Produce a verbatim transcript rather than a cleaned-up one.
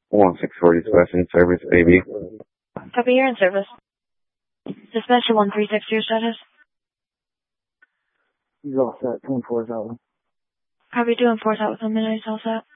one six forty West in service, baby. Copy, you're in service. Dispatcher one three six, your status. He's all set. Ten four is out. Copy, doing four out with a minute, all set.